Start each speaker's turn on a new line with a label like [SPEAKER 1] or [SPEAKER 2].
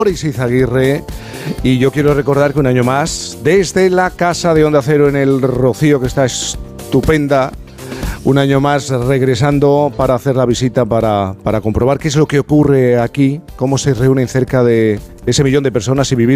[SPEAKER 1] Boris Izaguirre, y yo quiero recordar que un año más, desde la casa de Onda Cero en el Rocío, que está estupenda, un año más regresando para hacer la visita, para comprobar qué es lo que ocurre aquí, cómo se reúnen cerca de ese millón de personas y vivir